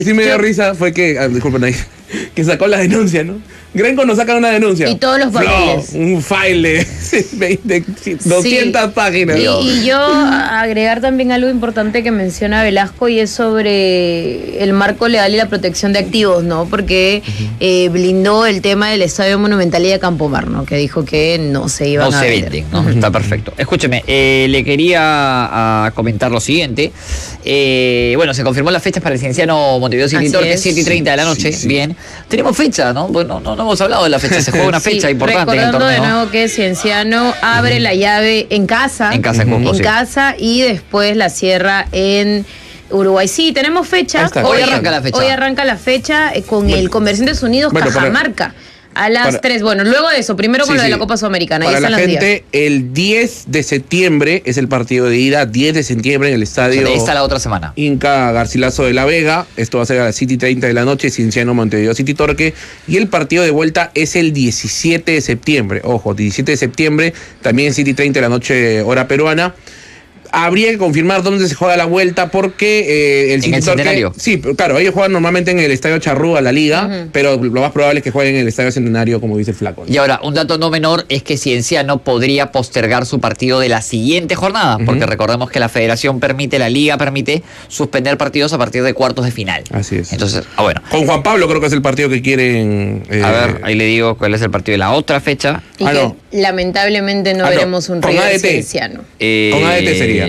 sí me dio risa fue que, disculpen ahí, que sacó la denuncia, ¿no? Grenco nos saca una denuncia. Y todos los papeles. Un file de 200 páginas. Y yo agregar también algo importante que menciona Velasco, y es sobre el marco legal y la protección de activos, ¿no? Porque blindó el tema del Estadio Monumental y de Campomar, ¿no? Que dijo que no se iban a vender. Venden, ¿no? Está perfecto. Escúcheme, le quería comentar lo siguiente. Bueno, se confirmó las fechas para el Cienciano Montevideo City Torque, 7:30 de la noche. Sí. Bien. Tenemos fecha, ¿no? Bueno, no hemos hablado de la fecha. Se juega una fecha importante en el torneo. Recordando de nuevo que Cienciano abre la llave en casa. En casa, en Cusco, en casa, y después la cierra en Uruguay. Sí, tenemos fecha. Hoy arranca la fecha. Hoy arranca la fecha con el Comerciantes Unidos Cajamarca. A las 3, bueno, luego de eso, primero con lo de la Copa Sudamericana. Para la gente, el 10 de septiembre es el partido de ida, 10 de septiembre en el estadio. Ahí está la otra semana. Inca Garcilaso de la Vega. Esto va a ser a las 7:30 de la noche, Cienciano Montevideo City Torque. Y el partido de vuelta es el 17 de septiembre. Ojo, 17 de septiembre, también 7:30 de la noche, hora peruana. Habría que confirmar dónde se juega la vuelta porque el City Torque. Sí, claro, ellos juegan normalmente en el Estadio Charrúa, la liga, pero lo más probable es que jueguen en el Estadio Centenario, como dice el Flaco, ¿no? Y ahora, un dato no menor es que Cienciano podría postergar su partido de la siguiente jornada, porque recordemos que la federación permite, la liga permite suspender partidos a partir de cuartos de final. Así es. Entonces, bueno. Con Juan Pablo creo que es el partido que quieren. A ver, ahí le digo cuál es el partido de la otra fecha. Y que lamentablemente no veremos un River Cienciano. Con ADT sería.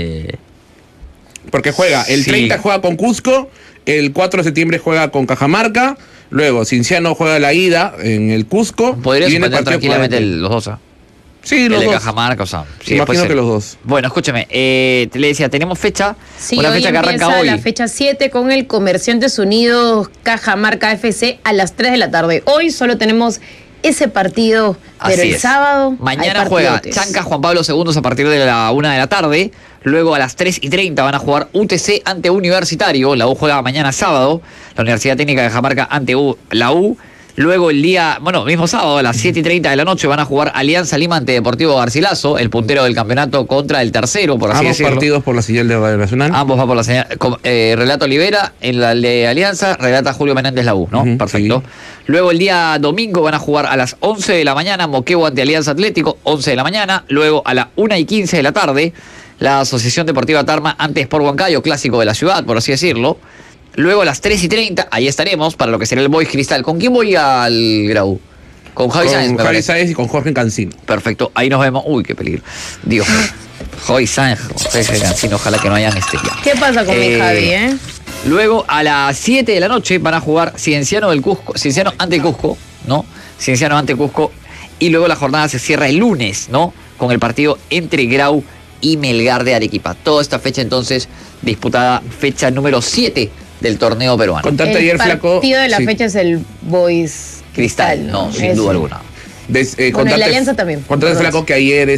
Porque juega, el 30 juega con Cusco, el 4 de septiembre juega con Cajamarca, luego Cienciano juega la ida en el Cusco. Podría suspender tranquilamente los dos, ¿eh? Sí, los dos. El de dos. Cajamarca, o sea. Sí, imagino que los dos. Bueno, escúcheme, le decía, tenemos fecha, sí, una fecha que arranca hoy. La fecha 7 con el Comerciantes Unidos Cajamarca FC a las 3 de la tarde. Hoy solo tenemos ese partido, pero el sábado. Mañana juega Chanca Juan Pablo II a partir de la 1 de la tarde. Luego a las 3:30 van a jugar UTC ante Universitario. La U juega mañana sábado. La Universidad Técnica de Cajamarca ante la U. Luego el día, mismo sábado a las 7:30 de la noche van a jugar Alianza Lima ante Deportivo Garcilaso, el puntero del campeonato contra el tercero, por así decirlo. Ambos partidos por la señal de Radio Nacional. Ambos van por la señal. Relata Olivera en la de Alianza, relata Julio Menéndez la U, ¿no? Perfecto. Sí. Luego el día domingo van a jugar a las 11 de la mañana Moquegua ante Alianza Atlético, 11 de la mañana. Luego a las 1:15 de la tarde la Asociación Deportiva Tarma ante Sport Huancayo, clásico de la ciudad, por así decirlo. Luego a las 3:30, ahí estaremos para lo que será el Boys Cristal. ¿Con quién voy al Grau? Con Javi Sáenz. Con Javi Sáenz y con Jorge Cancino. Perfecto, ahí nos vemos. Uy, qué peligro. Dios, Javi Sáenz, Jorge Cancino, ojalá que no hayan ¿Qué pasa con mi Javi, Luego a las 7 de la noche van a jugar Cienciano del Cusco, Cienciano ante Cusco, ¿no? Cienciano ante Cusco. Y luego la jornada se cierra el lunes, ¿no? Con el partido entre Grau y Melgar de Arequipa. Toda esta fecha entonces disputada, fecha número 7 del torneo peruano. Contarte ayer, Flaco. El partido de la fecha es el Boys Cristal, no, sin duda alguna. Con la Alianza también. Contarte, Flaco, que ayer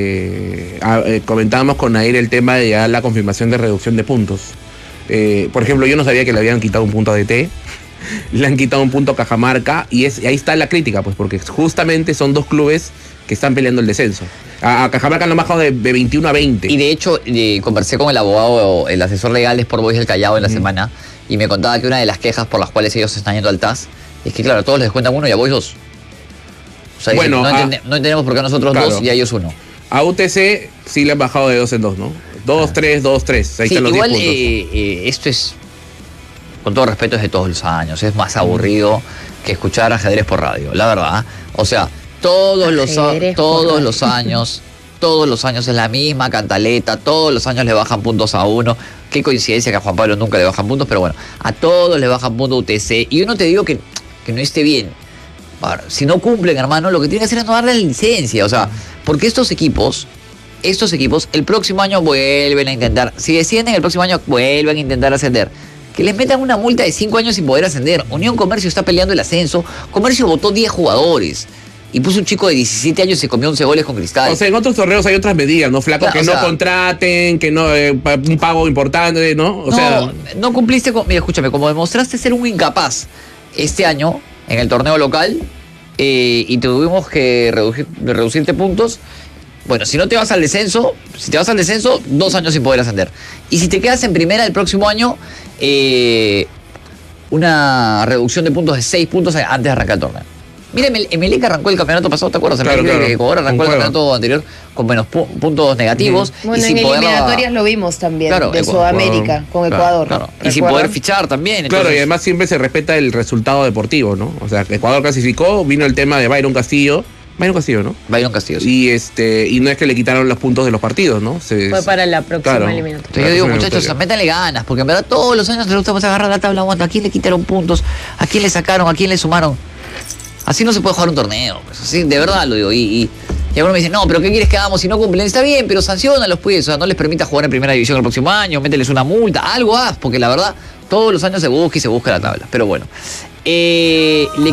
comentábamos con Nair el tema de ya la confirmación de reducción de puntos. Por ejemplo, yo no sabía que le habían quitado un punto a DT. Le han quitado un punto a Cajamarca y ahí está la crítica, pues, porque justamente son dos clubes que están peleando el descenso. A Cajamarca lo han bajado de 21 a 20. Y de hecho, conversé con el abogado, el asesor legal de Sport Boys del Callao en la semana, y me contaba que una de las quejas por las cuales ellos se están yendo al TAS es que, claro, a todos les descuentan uno y a Boys 2. O sea, bueno, no entendemos por qué a nosotros 2 y a ellos 1. A UTC sí le han bajado de 2 en 2, ¿no? 2-3, 2-3. Ahí sí, están los 10 puntos. Esto es, con todo respeto, es de todos los años. Es más aburrido que escuchar ajedrez por radio, la verdad. O sea, todos los años es la misma cantaleta, todos los años le bajan puntos a uno. Qué coincidencia que a Juan Pablo nunca le bajan puntos, pero bueno, a todos le bajan puntos UTC. Y yo no te digo que no esté bien. Ahora, si no cumplen, hermano, lo que tienen que hacer es no darle la licencia. O sea, porque estos equipos el próximo año vuelven a intentar, si descienden el próximo año vuelven a intentar ascender. Que les metan una multa de 5 años sin poder ascender. Unión Comercio está peleando el ascenso. Comercio votó 10 jugadores. Y puso un chico de 17 años y se comió 11 goles con Cristal. O sea, en otros torneos hay otras medidas, ¿no, Flaco? Claro, que no contraten, que no un pago importante, ¿no? O sea, no cumpliste con... Mira, escúchame, como demostraste ser un incapaz este año en el torneo local y tuvimos que reducirte puntos. Bueno, si te vas al descenso, 2 años sin poder ascender. Y si te quedas en primera el próximo año, una reducción de puntos de 6 puntos antes de arrancar el torneo. Mira, Emelec arrancó el campeonato pasado, ¿te acuerdas? Claro, claro. Ecuador arrancó el campeonato anterior con menos puntos negativos. Bueno, y sin en poder eliminatorias lo vimos también, Claro, de Sudamérica, con Ecuador. Claro. Y sin poder fichar también. Entonces... Claro, y además siempre se respeta el resultado deportivo, ¿no? O sea, Ecuador clasificó, vino el tema de Byron Castillo, ¿no? Byron Castillo, sí. Y no es que le quitaron los puntos de los partidos, ¿no? Fue para la próxima eliminatoria. Entonces yo digo, muchachos, métanle ganas, porque en verdad todos los años les gusta agarrar la tabla, ¿a quién le quitaron puntos? ¿A quién le sacaron? ¿A quién le sumaron? Así no se puede jugar un torneo, pues, así, de verdad lo digo. Y algunos me dicen, no, pero ¿qué quieres que hagamos si no cumplen? Está bien, pero sanciónalos, pues, o sea, no les permita jugar en primera división el próximo año, mételes una multa, algo haz, porque la verdad, todos los años se busca y se busca la tabla. Pero bueno,